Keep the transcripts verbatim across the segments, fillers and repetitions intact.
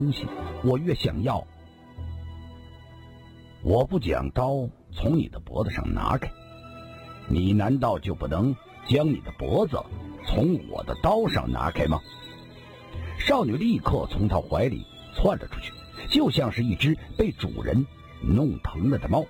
东西，我越想要。我不将刀从你的脖子上拿开，你难道就不能将你的脖子从我的刀上拿开吗？少女立刻从他怀里窜了出去，就像是一只被主人弄疼了的猫。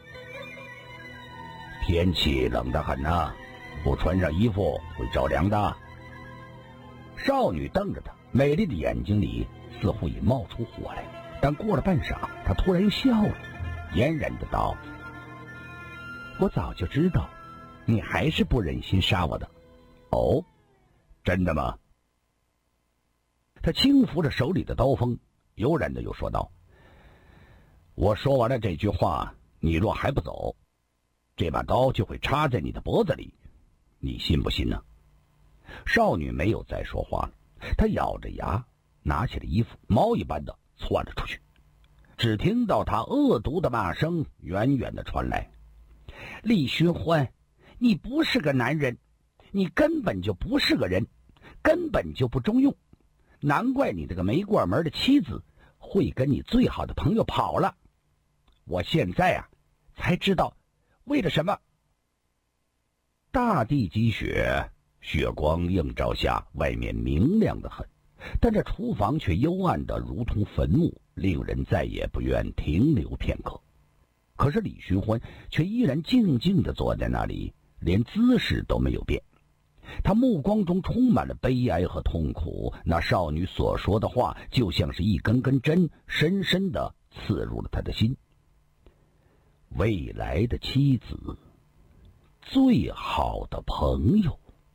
天气冷得很呐，不穿上衣服会着凉的。少女瞪着他，美丽的眼睛里似乎已冒出火来，但过了半晌，她突然又笑了，嫣然的道：我早就知道你还是不忍心杀我的。哦，真的吗？他轻抚着手里的刀锋，悠然的又说道：我说完了这句话，你若还不走，这把刀就会插在你的脖子里，你信不信呢？少女没有再说话了，她咬着牙拿起了衣服，猫一般的窜了出去。只听到她恶毒的骂声远远的传来：李寻欢，你不是个男人，你根本就不是个人，根本就不中用，难怪你这个没过门的妻子会跟你最好的朋友跑了。我现在啊才知道为了什么。大地积雪，血光映照下，外面明亮得很，但这厨房却幽暗得如同坟墓，令人再也不愿停留片刻。可是李寻欢却依然静静地坐在那里，连姿势都没有变。他目光中充满了悲哀和痛苦，那少女所说的话就像是一根根针，深深地刺入了他的心。未来的妻子，最好的朋友。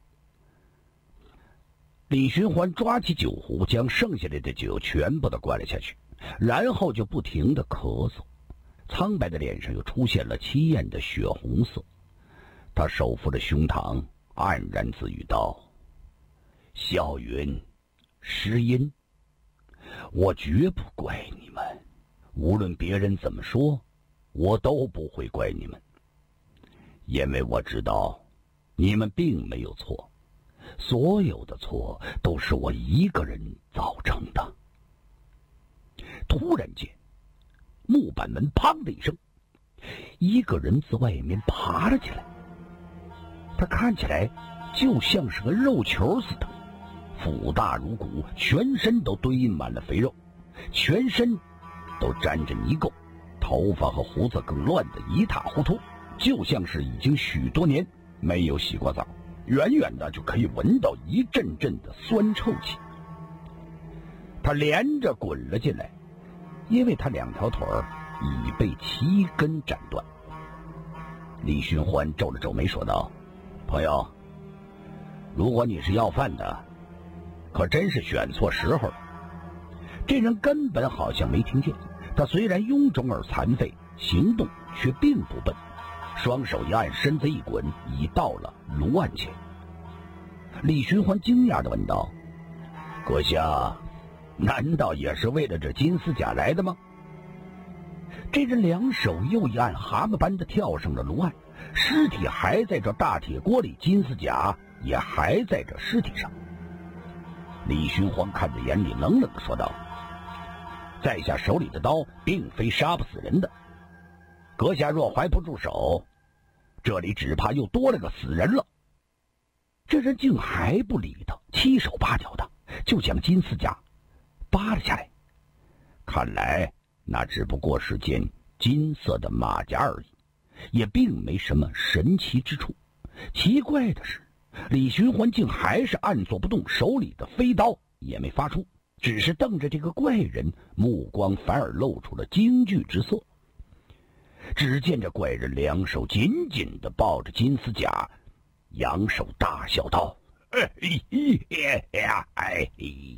李寻欢抓起酒壶，将剩下来的酒全部都灌了下去，然后就不停地咳嗽，苍白的脸上又出现了凄艳的血红色。他手扶着胸膛，黯然自语道：萧云、诗音，我绝不怪你们，无论别人怎么说，我都不会怪你们，因为我知道你们并没有错，所有的错都是我一个人造成的。突然间，木板门砰的一声，一个人自外面爬了起来。他看起来就像是个肉球似的，腹大如鼓，全身都堆满了肥肉，全身都沾着泥垢，头发和胡子更乱得一塌糊涂，就像是已经许多年没有洗过澡，远远的就可以闻到一阵阵的酸臭气。他连着滚了进来，因为他两条腿已被七根斩断。李寻欢皱了皱眉说道：朋友，如果你是要饭的，可真是选错时候了。这人根本好像没听见，他虽然臃肿而残废，行动却并不笨，双手一按，身子一滚，已到了炉案前。李寻欢惊讶地问道：阁下难道也是为了这金丝甲来的吗？这人两手又一按，蛤蟆般的跳上了炉案，尸体还在这大铁锅里，金丝甲也还在这尸体上。李寻欢看在眼里，冷冷地说道：在下手里的刀并非杀不死人的，阁下若还不住手，这里只怕又多了个死人了。这人竟还不理他，七手八脚的就将金丝甲扒了下来。看来那只不过是件金色的马甲而已，也并没什么神奇之处。奇怪的是，李寻欢竟还是按坐不动，手里的飞刀也没发出，只是瞪着这个怪人，目光反而露出了惊惧之色。只见这怪人两手紧紧地抱着金丝甲，扬手大笑道：哎呀哎，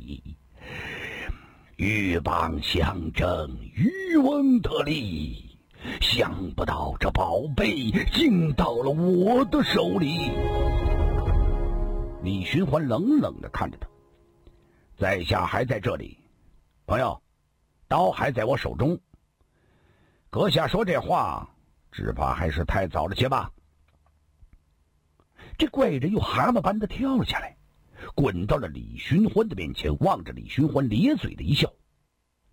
鹬蚌相争，渔翁得利，想不到这宝贝竟到了我的手里。李寻欢冷冷地看着他：在下还在这里，朋友，刀还在我手中。阁下说这话只怕还是太早了些吧。这怪人又蛤蟆般的跳了下来，滚到了李寻欢的面前，望着李寻欢咧嘴的一笑：